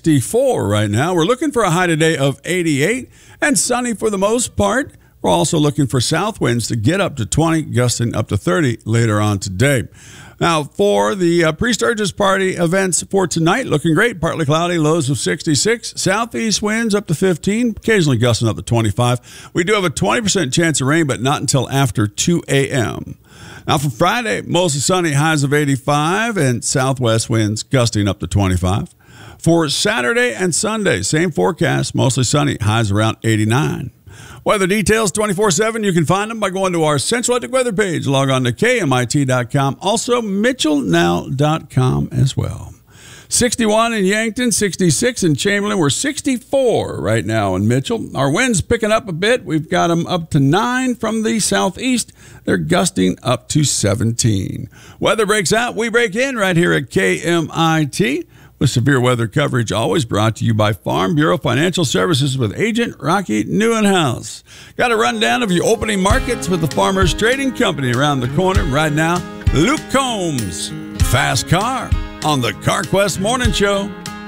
64 right now. We're looking for a high today of 88 and sunny for the most part. We're also looking for south winds to get up to 20, gusting up to 30 later on today. Now, for the pre-Sturgis party events for tonight, looking great. Partly cloudy, lows of 66. Southeast winds up to 15, occasionally gusting up to 25. We do have a 20% chance of rain, but not until after 2 a.m. Now, for Friday, mostly sunny, highs of 85, and southwest winds gusting up to 25. For Saturday and Sunday, same forecast, mostly sunny, highs around 89. Weather details 24/7. You can find them by going to our Central Electric weather page. Log on to KMIT.com. Also, MitchellNow.com as well. 61 in Yankton, 66 in Chamberlain. We're 64 right now in Mitchell. Our winds picking up a bit. We've got them up to 9 from the southeast. They're gusting up to 17. Weather breaks out. We break in right here at KMIT. With severe weather coverage always brought to you by Farm Bureau Financial Services with Agent Rocky Neuenhaus. Got a rundown of your opening markets with the Farmers Trading Company around the corner right now. Luke Combs, Fast Car on the CarQuest Morning Show.